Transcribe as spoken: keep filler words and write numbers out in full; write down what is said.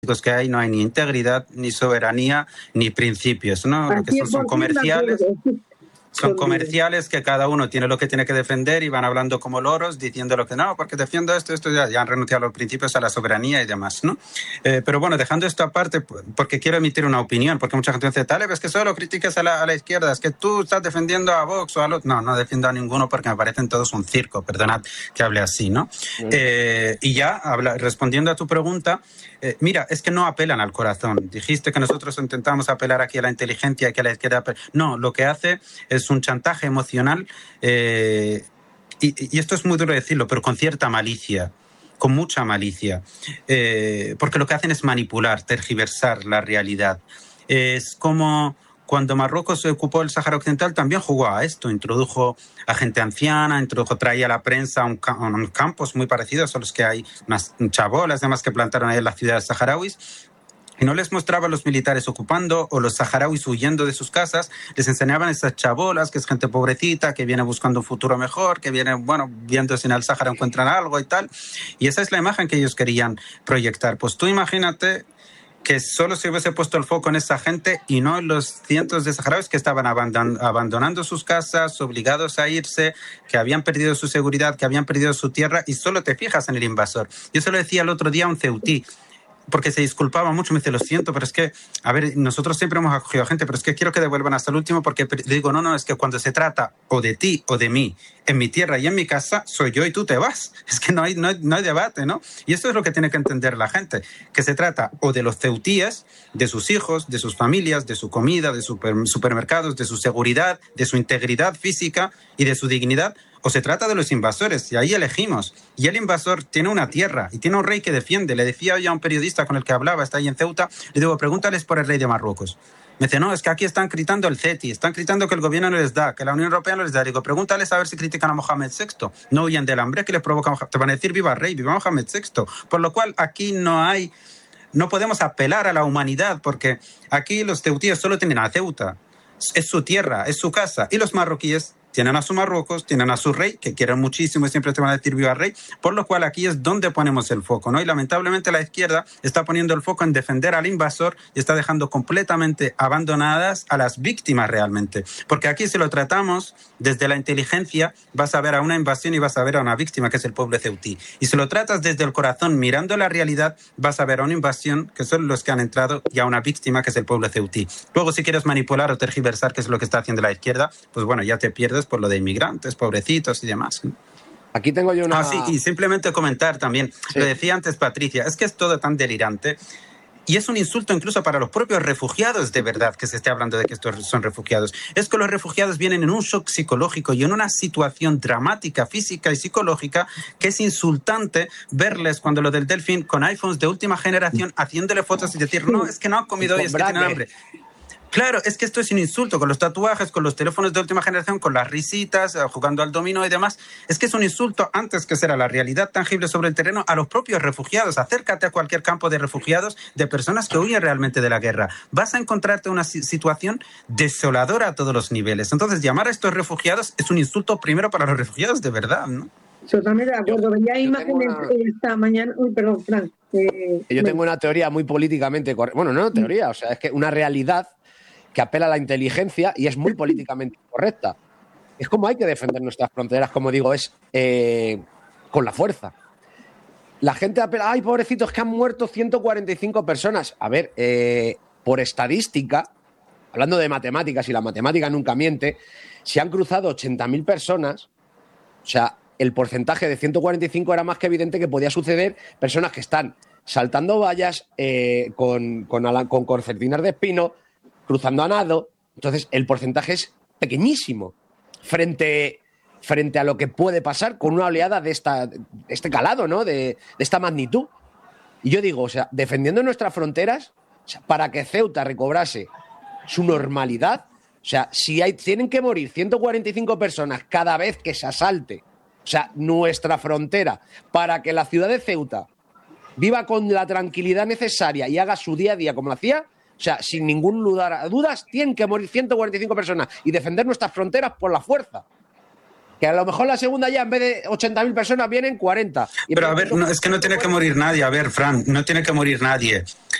que hay no hay ni integridad, ni soberanía, ni principios, ¿no? Lo que son, son comerciales. Son comerciales que cada uno tiene lo que tiene que defender y van hablando como loros diciendo lo que no, porque defiendo esto, esto, ya, ya han renunciado a los principios, a la soberanía y demás, ¿no? Eh, pero bueno, dejando esto aparte, porque quiero emitir una opinión, porque mucha gente dice, Taleb, es que solo critiques a la, a la izquierda, es que tú estás defendiendo a Vox o a los... No, no defiendo a ninguno porque me parecen todos un circo, perdonad que hable así, ¿no? Mm. Eh, y ya, habla, respondiendo a tu pregunta, eh, mira, es que no apelan al corazón. Dijiste que nosotros intentamos apelar aquí a la inteligencia y que a la izquierda... No, lo que hace es un chantaje emocional eh, y, y esto es muy duro decirlo, pero con cierta malicia, con mucha malicia, eh, porque lo que hacen es manipular, tergiversar la realidad. Es como cuando Marruecos se ocupó el Sáhara Occidental, también jugó a esto, introdujo a gente anciana, introdujo, traía a la prensa a un, a un campos muy parecidos a los que hay, unas chabolas además que plantaron ahí en las ciudades saharauis. Y no les mostraba a los militares ocupando o los saharauis huyendo de sus casas, les enseñaban esas chabolas, que es gente pobrecita, que viene buscando un futuro mejor, que viene, bueno, viendo si en el Sáhara encuentran algo y tal. Y esa es la imagen que ellos querían proyectar. Pues tú imagínate que solo se hubiese puesto el foco en esa gente y no en los cientos de saharauis que estaban abandon- abandonando sus casas, obligados a irse, que habían perdido su seguridad, que habían perdido su tierra, y solo te fijas en el invasor. Yo se lo decía el otro día a un ceutí, porque se disculpaba mucho, me dice, lo siento, pero es que, a ver, nosotros siempre hemos acogido a gente, pero es que quiero que devuelvan hasta el último, porque le digo, no, no, es que cuando se trata o de ti o de mí, en mi tierra y en mi casa, soy yo y tú te vas. Es que no hay, no hay, no hay debate, ¿no? Y esto es lo que tiene que entender la gente, que se trata o de los ceutíes, de sus hijos, de sus familias, de su comida, de sus supermercados, de su seguridad, de su integridad física y de su dignidad, o se trata de los invasores, y ahí elegimos. Y el invasor tiene una tierra y tiene un rey que defiende. Le decía hoy a un periodista con el que hablaba, está ahí en Ceuta, le digo, pregúntales por el rey de Marruecos. Me dice, no, es que aquí están gritando el CETI, están gritando que el gobierno no les da, que la Unión Europea no les da. Digo, pregúntales a ver si critican a Mohamed sexto. No huyen del hambre que les provoca. Te van a decir, viva rey, viva Mohamed sexto. Por lo cual, aquí no hay... No podemos apelar a la humanidad, porque aquí los ceutíes solo tienen a Ceuta. Es su tierra, es su casa. Y los marroquíes tienen a su Marruecos, tienen a su rey, que quieren muchísimo y siempre te van a decir viva rey, por lo cual aquí es donde ponemos el foco, ¿no? Y lamentablemente la izquierda está poniendo el foco en defender al invasor y está dejando completamente abandonadas a las víctimas realmente. Porque aquí si lo tratamos desde la inteligencia, vas a ver a una invasión y vas a ver a una víctima, que es el pueblo ceutí. Y si lo tratas desde el corazón, mirando la realidad, vas a ver a una invasión, que son los que han entrado, y a una víctima, que es el pueblo ceutí. Luego, si quieres manipular o tergiversar, que es lo que está haciendo la izquierda, pues bueno, ya te pierdes por lo de inmigrantes, pobrecitos y demás. Aquí tengo yo una... Ah, sí, y simplemente comentar también, sí. Lo decía antes Patricia, es que es todo tan delirante y es un insulto incluso para los propios refugiados, de verdad, que se esté hablando de que estos son refugiados. Es que los refugiados vienen en un shock psicológico y en una situación dramática, física y psicológica, que es insultante verles cuando lo del Delfín con iPhones de última generación haciéndole fotos y decir, no, es que no ha comido hoy, es que tiene hambre. Claro, es que esto es un insulto, con los tatuajes, con los teléfonos de última generación, con las risitas, jugando al dominó y demás. Es que es un insulto, antes que ser a la realidad tangible sobre el terreno, a los propios refugiados. Acércate a cualquier campo de refugiados, de personas que huyen realmente de la guerra. Vas a encontrarte una situación desoladora a todos los niveles. Entonces, llamar a estos refugiados es un insulto primero para los refugiados de verdad, ¿no? Totalmente de acuerdo. Veía imágenes una... esta mañana... Uy, perdón, Fran. Eh, Yo tengo una teoría muy políticamente correcta. Bueno, no teoría, o sea, es que una realidad que apela a la inteligencia y es muy políticamente correcta. Es como hay que defender nuestras fronteras, como digo, es eh, con la fuerza. La gente apela, ay, pobrecitos, que han muerto ciento cuarenta y cinco personas. A ver, eh, por estadística, hablando de matemáticas, y la matemática nunca miente, si han cruzado ochenta mil personas, o sea, el porcentaje de ciento cuarenta y cinco era más que evidente que podía suceder personas que están saltando vallas eh, con, con, con concertinas de espino, cruzando a nado. Entonces el porcentaje es pequeñísimo frente, frente a lo que puede pasar con una oleada de, esta, de este calado, ¿no? De, de esta magnitud. Y yo digo, o sea, defendiendo nuestras fronteras, o sea, para que Ceuta recobrase su normalidad, o sea, si hay, tienen que morir ciento cuarenta y cinco personas cada vez que se asalte, o sea, nuestra frontera, para que la ciudad de Ceuta viva con la tranquilidad necesaria y haga su día a día como lo hacía, o sea, sin ningún lugar a dudas, tienen que morir ciento cuarenta y cinco personas y defender nuestras fronteras por la fuerza. Que a lo mejor la segunda ya, en vez de ochenta mil personas, vienen cuarenta. Pero a ver, no, es que no tiene que morir nadie. A ver, Fran, no tiene que morir nadie.